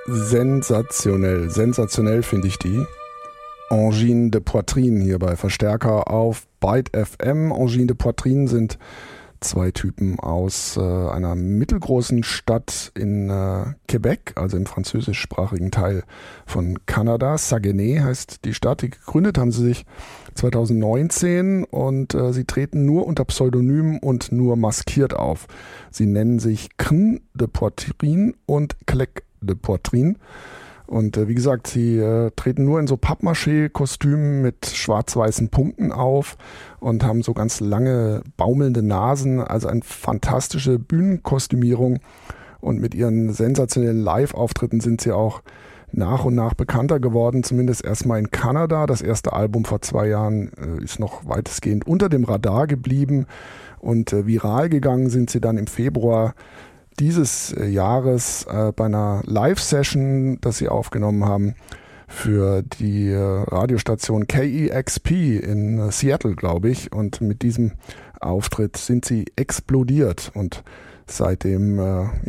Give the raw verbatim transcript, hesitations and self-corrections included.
sensationell. Sensationell finde ich die. Angine de Poitrine hier bei Verstärker auf Byte F M. Angine de Poitrine sind zwei Typen aus äh, einer mittelgroßen Stadt in äh, Quebec, also im französischsprachigen Teil von Kanada. Saguenay heißt die Stadt. Die gegründet haben sie sich zwanzig neunzehn und äh, sie treten nur unter Pseudonym und nur maskiert auf. Sie nennen sich Crn de Poitrine und Clec de Poitrine. Und äh, wie gesagt, sie äh, treten nur in so Pappmaché-Kostümen mit schwarz-weißen Punkten auf und haben so ganz lange baumelnde Nasen, also eine fantastische Bühnenkostümierung. Und mit ihren sensationellen Live-Auftritten sind sie auch nach und nach bekannter geworden, zumindest erstmal in Kanada. Das erste Album vor zwei Jahren äh, ist noch weitestgehend unter dem Radar geblieben und äh, viral gegangen sind sie dann im Februar dieses Jahres äh, bei einer Live-Session, das sie aufgenommen haben für die äh, Radiostation K E X P in äh, Seattle, glaube ich. Und mit diesem Auftritt sind sie explodiert und seitdem äh,